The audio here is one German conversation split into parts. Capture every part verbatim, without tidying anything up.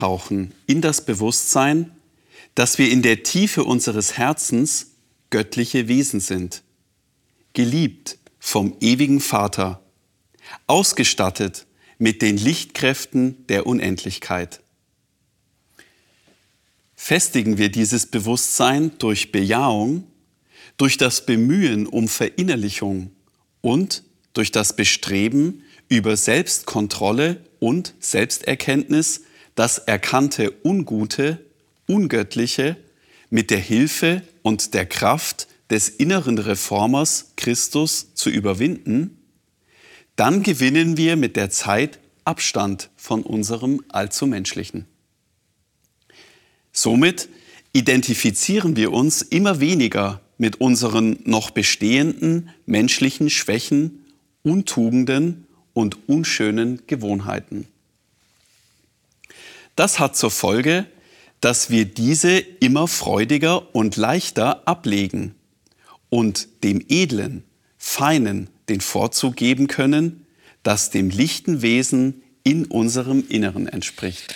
tauchen in das Bewusstsein, dass wir in der Tiefe unseres Herzens göttliche Wesen sind, geliebt vom ewigen Vater, ausgestattet mit den Lichtkräften der Unendlichkeit. Festigen wir dieses Bewusstsein durch Bejahung, durch das Bemühen um Verinnerlichung und durch das Bestreben über Selbstkontrolle und Selbsterkenntnis, das erkannte Ungute, Ungöttliche mit der Hilfe und der Kraft des inneren Reformers Christus zu überwinden, dann gewinnen wir mit der Zeit Abstand von unserem Allzumenschlichen. Somit identifizieren wir uns immer weniger mit unseren noch bestehenden menschlichen Schwächen, Untugenden und unschönen Gewohnheiten. Das hat zur Folge, dass wir diese immer freudiger und leichter ablegen und dem Edlen, Feinen den Vorzug geben können, das dem lichten Wesen in unserem Inneren entspricht.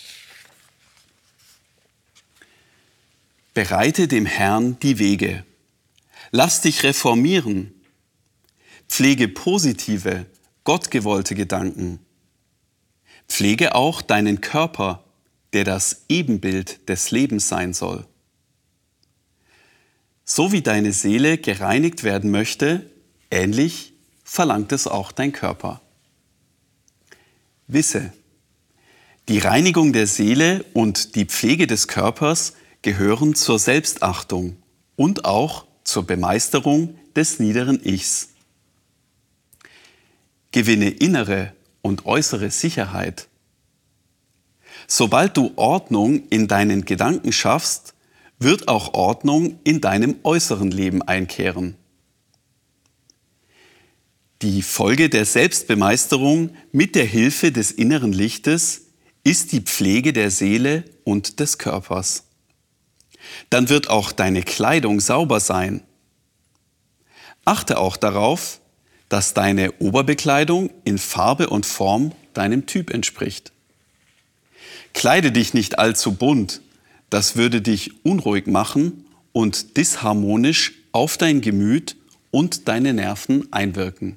Bereite dem Herrn die Wege. Lass dich reformieren. Pflege positive, gottgewollte Gedanken. Pflege auch deinen Körper, der das Ebenbild des Lebens sein soll. So wie deine Seele gereinigt werden möchte, ähnlich verlangt es auch dein Körper. Wisse, die Reinigung der Seele und die Pflege des Körpers gehören zur Selbstachtung und auch zur Bemeisterung des niederen Ichs. Gewinne innere und äußere Sicherheit. Sobald du Ordnung in deinen Gedanken schaffst, wird auch Ordnung in deinem äußeren Leben einkehren. Die Folge der Selbstbemeisterung mit der Hilfe des inneren Lichtes ist die Pflege der Seele und des Körpers. Dann wird auch deine Kleidung sauber sein. Achte auch darauf, dass deine Oberbekleidung in Farbe und Form deinem Typ entspricht. Kleide dich nicht allzu bunt, das würde dich unruhig machen und disharmonisch auf dein Gemüt und deine Nerven einwirken.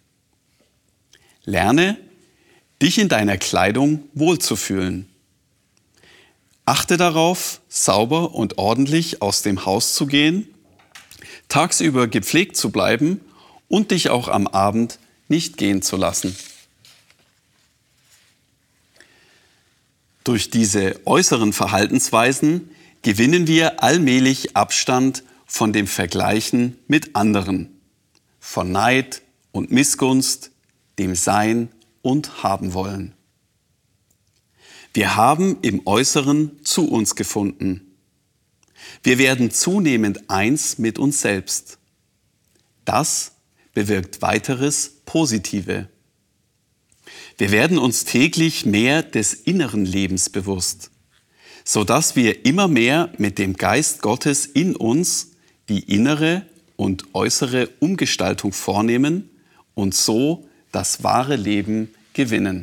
Lerne, dich in deiner Kleidung wohlzufühlen. Achte darauf, sauber und ordentlich aus dem Haus zu gehen, tagsüber gepflegt zu bleiben und dich auch am Abend nicht gehen zu lassen. Durch diese äußeren Verhaltensweisen gewinnen wir allmählich Abstand von dem Vergleichen mit anderen, von Neid und Missgunst, dem Sein und Haben wollen. Wir haben im Äußeren zu uns gefunden. Wir werden zunehmend eins mit uns selbst. Das bewirkt weiteres Positive. Wir werden uns täglich mehr des inneren Lebens bewusst, sodass wir immer mehr mit dem Geist Gottes in uns die innere und äußere Umgestaltung vornehmen und so das wahre Leben gewinnen.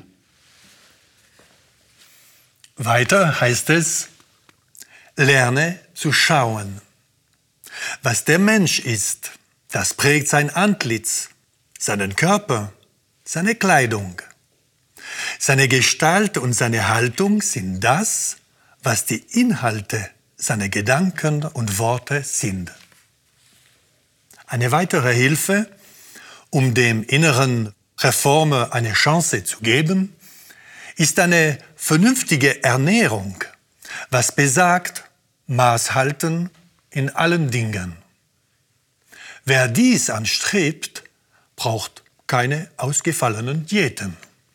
Weiter heißt es, lerne zu schauen. Was der Mensch ist, das prägt sein Antlitz, seinen Körper, seine Kleidung. Seine Gestalt und seine Haltung sind das, was die Inhalte seiner Gedanken und Worte sind. Eine weitere Hilfe, um dem inneren Reformer eine Chance zu geben, ist eine vernünftige Ernährung, was besagt, Maß halten in allen Dingen. Wer dies anstrebt, braucht keine ausgefallenen Diäten.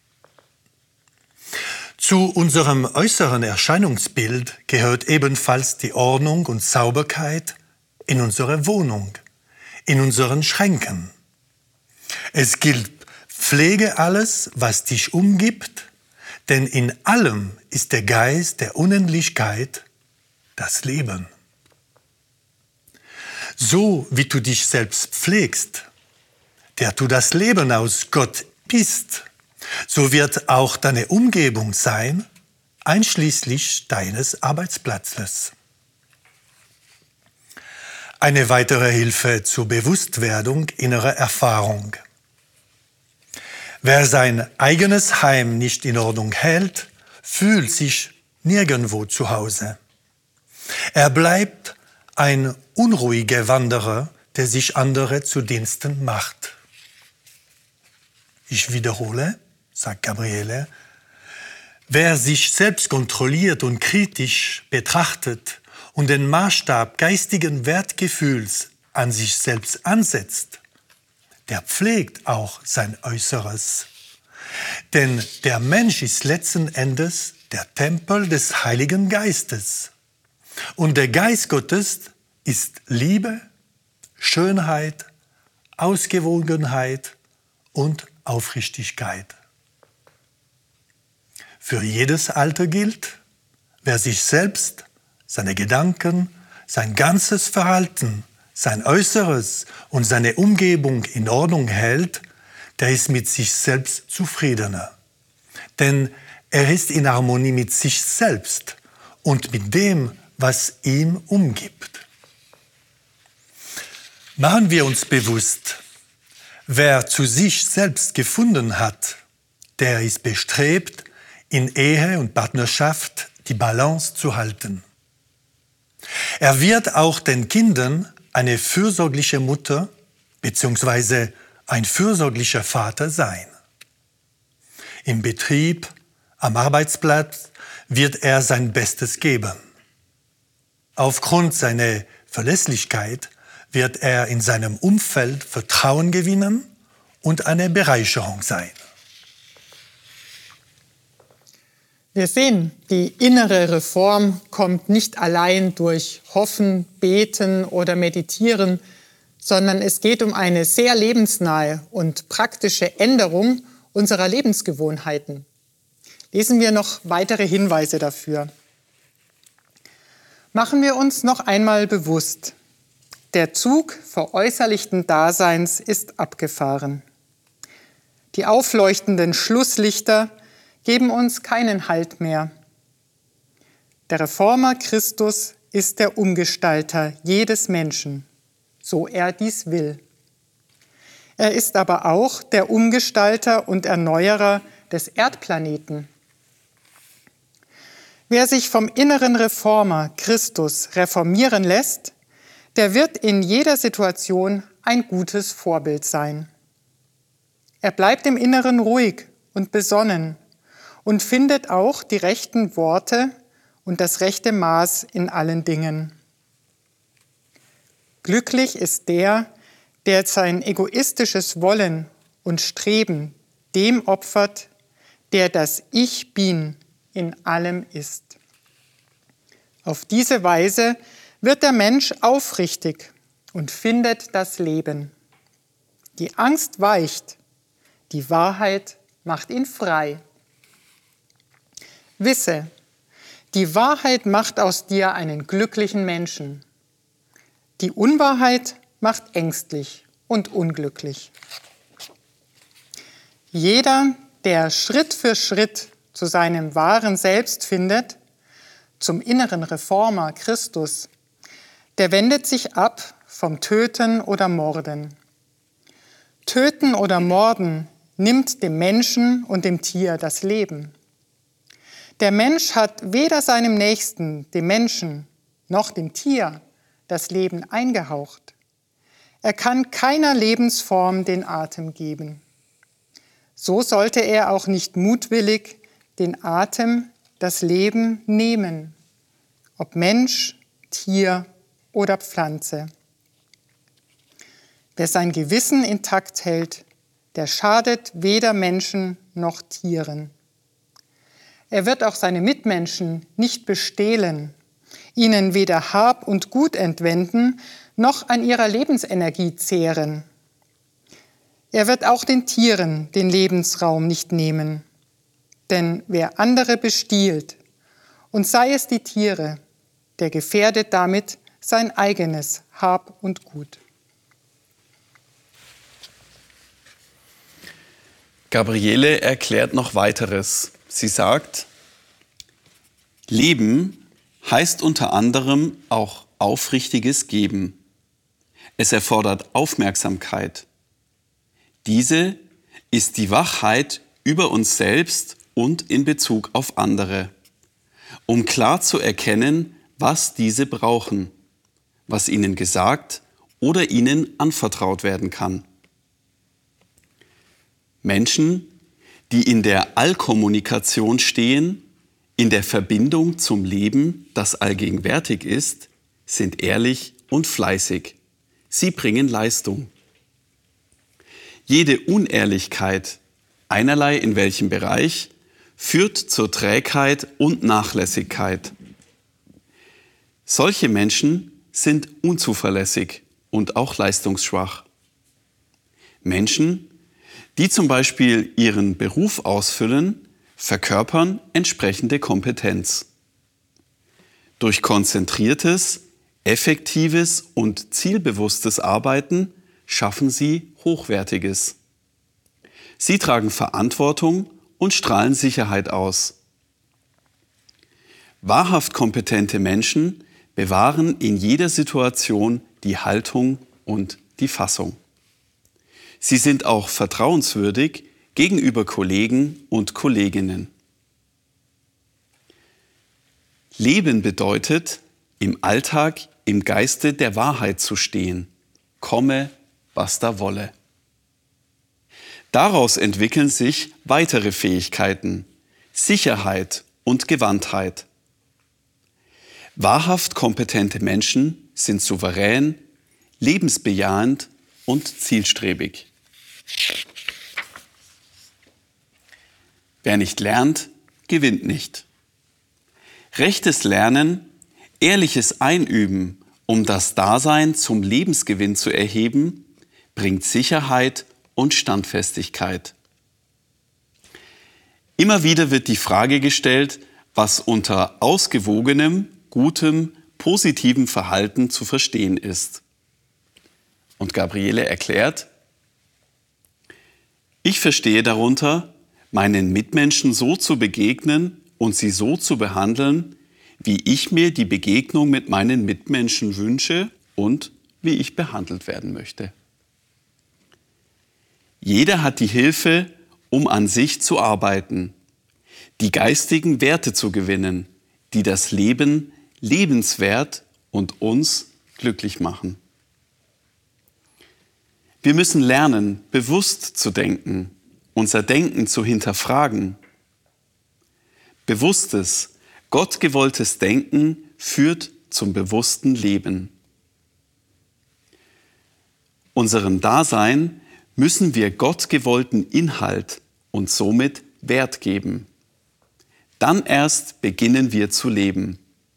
Zu unserem äußeren Erscheinungsbild gehört ebenfalls die Ordnung und Sauberkeit in unserer Wohnung, in unseren Schränken. Es gilt, pflege alles, was dich umgibt, denn in allem ist der Geist der Unendlichkeit das Leben. So wie du dich selbst pflegst, der du das Leben aus Gott bist, so wird auch deine Umgebung sein, einschließlich deines Arbeitsplatzes. Eine weitere Hilfe zur Bewusstwerdung innerer Erfahrung. Wer sein eigenes Heim nicht in Ordnung hält, fühlt sich nirgendwo zu Hause. Er bleibt ein unruhiger Wanderer, der sich andere zu Diensten macht. Ich wiederhole, sagt Gabriele, wer sich selbst kontrolliert und kritisch betrachtet und den Maßstab geistigen Wertgefühls an sich selbst ansetzt, der pflegt auch sein Äußeres. Denn der Mensch ist letzten Endes der Tempel des Heiligen Geistes. Und der Geist Gottes ist Liebe, Schönheit, Ausgewogenheit und Aufrichtigkeit. Für jedes Alter gilt, wer sich selbst, seine Gedanken, sein ganzes Verhalten, sein Äußeres und seine Umgebung in Ordnung hält, der ist mit sich selbst zufriedener. Denn er ist in Harmonie mit sich selbst und mit dem, was ihm umgibt. Machen wir uns bewusst, wer zu sich selbst gefunden hat, der ist bestrebt, in Ehe und Partnerschaft die Balance zu halten. Er wird auch den Kindern eine fürsorgliche Mutter bzw. ein fürsorglicher Vater sein. Im Betrieb, am Arbeitsplatz wird er sein Bestes geben. Aufgrund seiner Verlässlichkeit wird er in seinem Umfeld Vertrauen gewinnen und eine Bereicherung sein. Wir sehen, die innere Reform kommt nicht allein durch Hoffen, Beten oder Meditieren, sondern es geht um eine sehr lebensnahe und praktische Änderung unserer Lebensgewohnheiten. Lesen wir noch weitere Hinweise dafür. Machen wir uns noch einmal bewusst, der Zug veräußerlichten Daseins ist abgefahren. Die aufleuchtenden Schlusslichter geben uns keinen Halt mehr. Der Reformer Christus ist der Umgestalter jedes Menschen, so er dies will. Er ist aber auch der Umgestalter und Erneuerer des Erdplaneten. Wer sich vom inneren Reformer Christus reformieren lässt, der wird in jeder Situation ein gutes Vorbild sein. Er bleibt im Inneren ruhig und besonnen und findet auch die rechten Worte und das rechte Maß in allen Dingen. Glücklich ist der, der sein egoistisches Wollen und Streben dem opfert, der das Ich Bin in allem ist. Auf diese Weise wird der Mensch aufrichtig und findet das Leben. Die Angst weicht, die Wahrheit macht ihn frei. Wisse, die Wahrheit macht aus dir einen glücklichen Menschen. Die Unwahrheit macht ängstlich und unglücklich. Jeder, der Schritt für Schritt zu seinem wahren Selbst findet, zum inneren Reformer Christus, der wendet sich ab vom Töten oder Morden. Töten oder Morden nimmt dem Menschen und dem Tier das Leben. Der Mensch hat weder seinem Nächsten, dem Menschen, noch dem Tier das Leben eingehaucht. Er kann keiner Lebensform den Atem geben. So sollte er auch nicht mutwillig den Atem, das Leben nehmen, ob Mensch, Tier oder Pflanze. Wer sein Gewissen intakt hält, der schadet weder Menschen noch Tieren. Er wird auch seine Mitmenschen nicht bestehlen, ihnen weder Hab und Gut entwenden, noch an ihrer Lebensenergie zehren. Er wird auch den Tieren den Lebensraum nicht nehmen. Denn wer andere bestiehlt, und sei es die Tiere, der gefährdet damit sein eigenes Hab und Gut. Gabriele erklärt noch weiteres. Sie sagt, Leben heißt unter anderem auch aufrichtiges Geben. Es erfordert Aufmerksamkeit. Diese ist die Wachheit über uns selbst und in Bezug auf andere, um klar zu erkennen, was diese brauchen, was ihnen gesagt oder ihnen anvertraut werden kann. Menschen, die in der Allkommunikation stehen, in der Verbindung zum Leben, das allgegenwärtig ist, sind ehrlich und fleißig. Sie bringen Leistung. Jede Unehrlichkeit, einerlei in welchem Bereich, führt zur Trägheit und Nachlässigkeit. Solche Menschen sind unzuverlässig und auch leistungsschwach. Menschen, die zum Beispiel ihren Beruf ausfüllen, verkörpern entsprechende Kompetenz. Durch konzentriertes, effektives und zielbewusstes Arbeiten schaffen sie Hochwertiges. Sie tragen Verantwortung und strahlen Sicherheit aus. Wahrhaft kompetente Menschen bewahren in jeder Situation die Haltung und die Fassung. Sie sind auch vertrauenswürdig gegenüber Kollegen und Kolleginnen. Leben bedeutet, im Alltag im Geiste der Wahrheit zu stehen, komme, was da wolle. Daraus entwickeln sich weitere Fähigkeiten, Sicherheit und Gewandtheit. Wahrhaft kompetente Menschen sind souverän, lebensbejahend und zielstrebig. Wer nicht lernt, gewinnt nicht. Rechtes Lernen, ehrliches Einüben, um das Dasein zum Lebensgewinn zu erheben, bringt Sicherheit und Standfestigkeit. Immer wieder wird die Frage gestellt, was unter ausgewogenem, gutem, positivem Verhalten zu verstehen ist. Und Gabriele erklärt: Ich verstehe darunter, meinen Mitmenschen so zu begegnen und sie so zu behandeln, wie ich mir die Begegnung mit meinen Mitmenschen wünsche und wie ich behandelt werden möchte. Jeder hat die Hilfe, um an sich zu arbeiten, die geistigen Werte zu gewinnen, die das Leben lebenswert und uns glücklich machen. Wir müssen lernen, bewusst zu denken, unser Denken zu hinterfragen. Bewusstes, gottgewolltes Denken führt zum bewussten Leben. Unserem Dasein müssen wir gottgewollten Inhalt und somit Wert geben. Dann erst beginnen wir zu leben.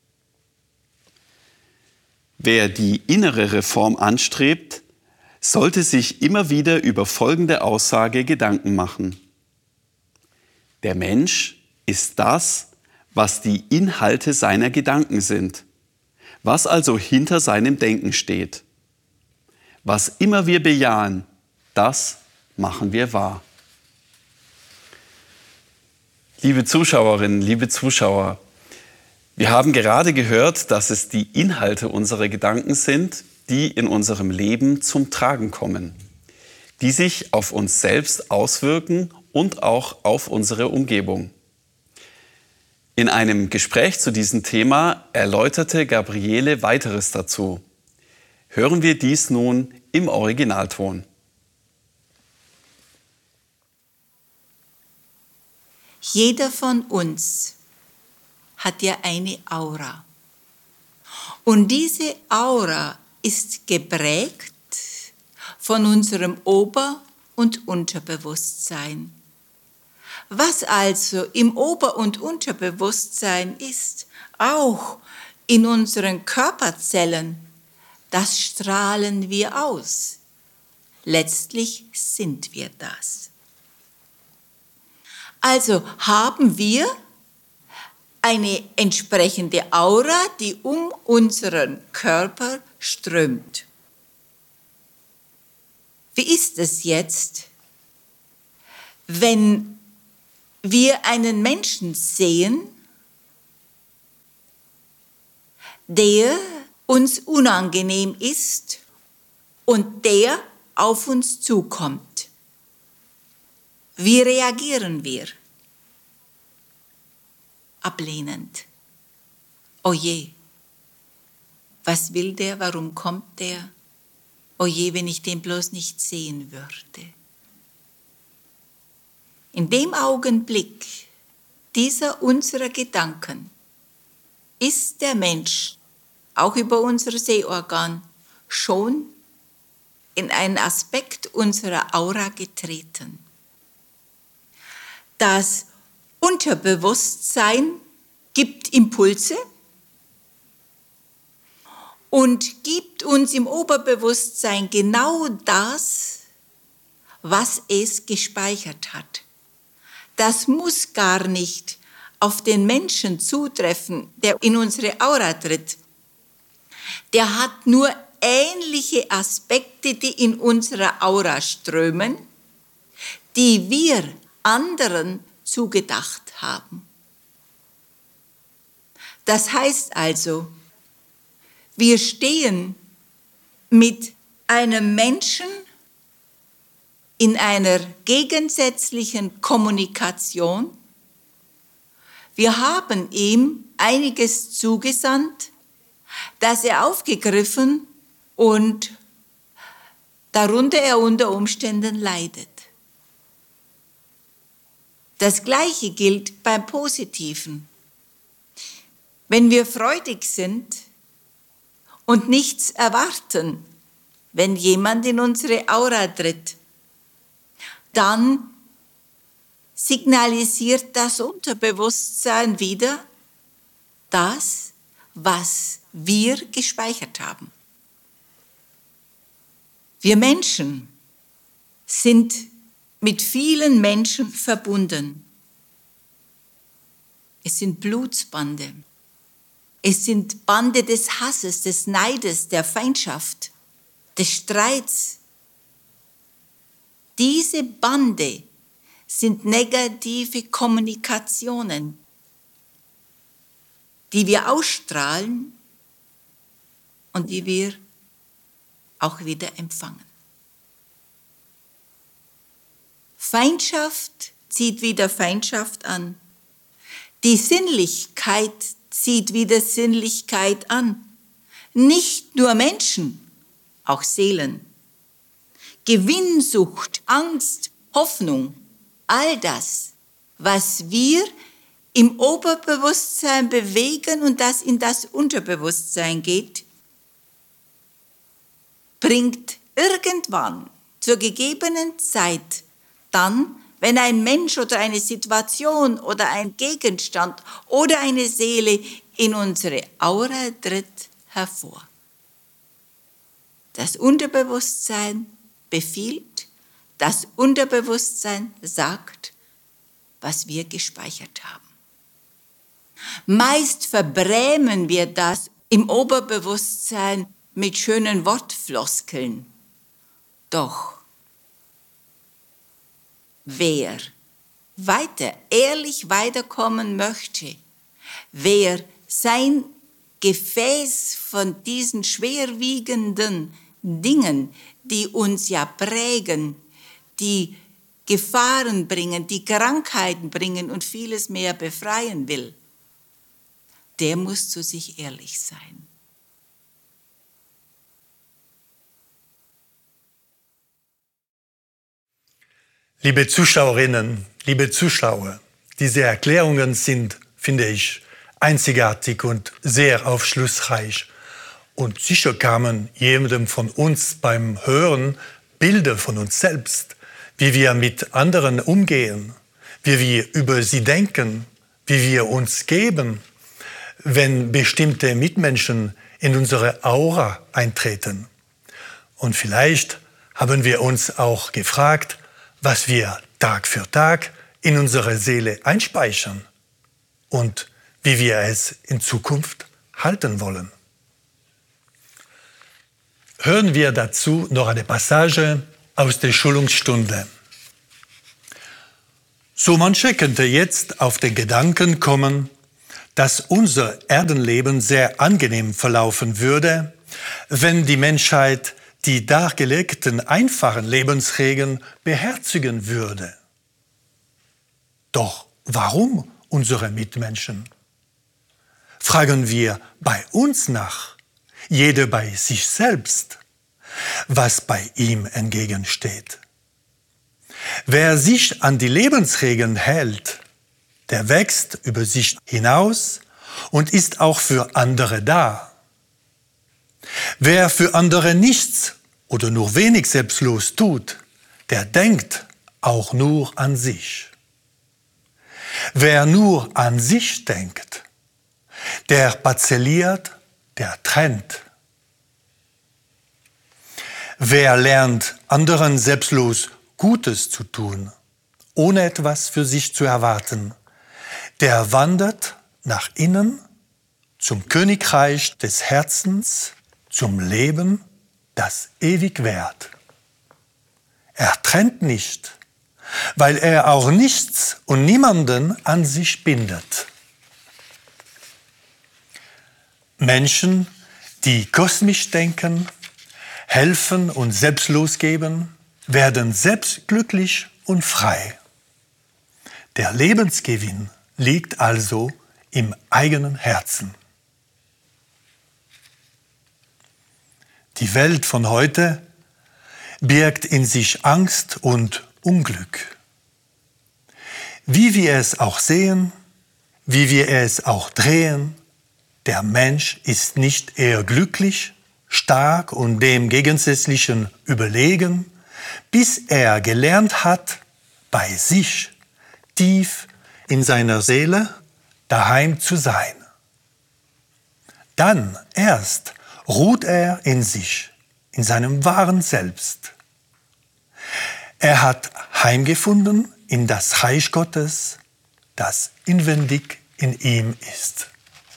Wer die innere Reform anstrebt, sollte sich immer wieder über folgende Aussage Gedanken machen. Der Mensch ist das, was die Inhalte seiner Gedanken sind, was also hinter seinem Denken steht. Was immer wir bejahen, das machen wir wahr. Liebe Zuschauerinnen, liebe Zuschauer, wir haben gerade gehört, dass es die Inhalte unserer Gedanken sind, die in unserem Leben zum Tragen kommen, die sich auf uns selbst auswirken und auch auf unsere Umgebung. In einem Gespräch zu diesem Thema erläuterte Gabriele weiteres dazu. Hören wir dies nun im Originalton. Jeder von uns hat ja eine Aura. Und diese Aura ist geprägt von unserem Ober- und Unterbewusstsein. Was also im Ober- und Unterbewusstsein ist, auch in unseren Körperzellen, das strahlen wir aus. Letztlich sind wir das. Also haben wir eine entsprechende Aura, die um unseren Körper strömt. Wie ist es jetzt, wenn wir einen Menschen sehen der uns unangenehm ist und der auf uns zukommt. Wie reagieren wir? Ablehnend. Oh je, was will der, warum kommt der? Oh je, wenn ich den bloß nicht sehen würde. In dem Augenblick dieser unserer Gedanken ist der Mensch, auch über unser Sehorgan, schon in einen Aspekt unserer Aura getreten. Das Unterbewusstsein gibt Impulse und gibt uns im Oberbewusstsein genau das, was es gespeichert hat. Das muss gar nicht auf den Menschen zutreffen, der in unsere Aura tritt. Der hat nur ähnliche Aspekte, die in unserer Aura strömen, die wir anderen zugedacht haben. Das heißt also, wir stehen mit einem Menschen in einer gegensätzlichen Kommunikation. Wir haben ihm einiges zugesandt, das er aufgegriffen und darunter er unter Umständen leidet. Das Gleiche gilt beim Positiven. Wenn wir freudig sind und nichts erwarten, wenn jemand in unsere Aura tritt, dann signalisiert das Unterbewusstsein wieder das, was wir gespeichert haben. Wir Menschen sind mit vielen Menschen verbunden. Es sind Blutsbande. Es sind Bande des Hasses, des Neides, der Feindschaft, des Streits. Diese Bande sind negative Kommunikationen, die wir ausstrahlen und die wir auch wieder empfangen. Feindschaft zieht wieder Feindschaft an. Die Sinnlichkeit zieht wieder Sinnlichkeit an. Nicht nur Menschen, auch Seelen. Gewinnsucht, Angst, Hoffnung, all das, was wir im Oberbewusstsein bewegen und das in das Unterbewusstsein geht, bringt irgendwann zur gegebenen Zeit dann, wenn ein Mensch oder eine Situation oder ein Gegenstand oder eine Seele in unsere Aura tritt, hervor. Das Unterbewusstsein befiehlt, das Unterbewusstsein sagt, was wir gespeichert haben. Meist verbrämen wir das im Oberbewusstsein mit schönen Wortfloskeln. Doch wer weiter, ehrlich weiterkommen möchte, wer sein Gefäß von diesen schwerwiegenden Dingen, die uns ja prägen, die Gefahren bringen, die Krankheiten bringen und vieles mehr befreien will, der muss zu sich ehrlich sein. Liebe Zuschauerinnen, liebe Zuschauer, diese Erklärungen sind, finde ich, einzigartig und sehr aufschlussreich. Und sicher kamen jedem von uns beim Hören Bilder von uns selbst, wie wir mit anderen umgehen, wie wir über sie denken, wie wir uns geben, wenn bestimmte Mitmenschen in unsere Aura eintreten. Und vielleicht haben wir uns auch gefragt, was wir Tag für Tag in unsere Seele einspeichern und wie wir es in Zukunft halten wollen. Hören wir dazu noch eine Passage aus der Schulungsstunde. So manche könnte jetzt auf den Gedanken kommen, dass unser Erdenleben sehr angenehm verlaufen würde, wenn die Menschheit die dargelegten einfachen Lebensregeln beherzigen würde. Doch warum unsere Mitmenschen? Fragen wir bei uns nach, jeder bei sich selbst, was bei ihm entgegensteht. Wer sich an die Lebensregeln hält, der wächst über sich hinaus und ist auch für andere da. Wer für andere nichts oder nur wenig selbstlos tut, der denkt auch nur an sich. Wer nur an sich denkt, der parzelliert, der trennt. Wer lernt, anderen selbstlos Gutes zu tun, ohne etwas für sich zu erwarten, der wandert nach innen zum Königreich des Herzens, zum Leben, das ewig währt. Er trennt nicht, weil er auch nichts und niemanden an sich bindet. Menschen, die kosmisch denken, helfen und selbstlos geben, werden selbst glücklich und frei. Der Lebensgewinn liegt also im eigenen Herzen. Die Welt von heute birgt in sich Angst und Unglück. Wie wir es auch sehen, wie wir es auch drehen, der Mensch ist nicht eher glücklich, stark und dem Gegensätzlichen überlegen, bis er gelernt hat, bei sich, tief in seiner Seele, daheim zu sein. Dann erst ruht er in sich, in seinem wahren Selbst. Er hat heimgefunden in das Reich Gottes, das inwendig in ihm ist.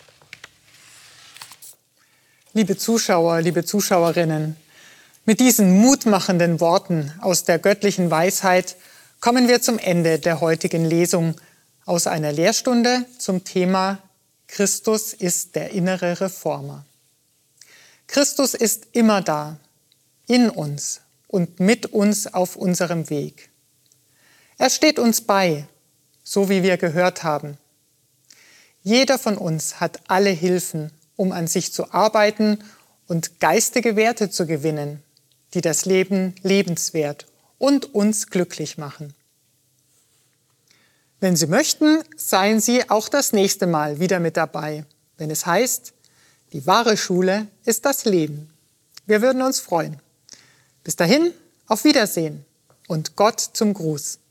Liebe Zuschauer, liebe Zuschauerinnen, mit diesen mutmachenden Worten aus der göttlichen Weisheit kommen wir zum Ende der heutigen Lesung aus einer Lehrstunde zum Thema Christus ist der innere Reformer. Christus ist immer da, in uns und mit uns auf unserem Weg. Er steht uns bei, so wie wir gehört haben. Jeder von uns hat alle Hilfen, um an sich zu arbeiten und geistige Werte zu gewinnen, die das Leben lebenswert und uns glücklich machen. Wenn Sie möchten, seien Sie auch das nächste Mal wieder mit dabei, wenn es heißt, die wahre Schule ist das Leben. Wir würden uns freuen. Bis dahin, auf Wiedersehen und Gott zum Gruß.